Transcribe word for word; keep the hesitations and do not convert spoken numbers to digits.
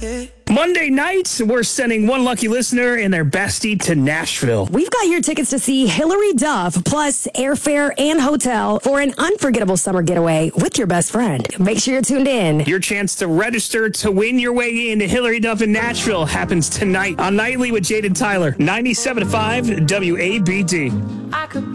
Monday nights, we're sending one lucky listener and their bestie to Nashville. We've got your tickets to see Hilary Duff, plus airfare and hotel for an unforgettable summer getaway with your best friend. Make sure you're tuned in. Your chance to register to win your way into Hilary Duff in Nashville happens tonight on Nightly with Jade and Tyler, ninety-seven point five W A B D.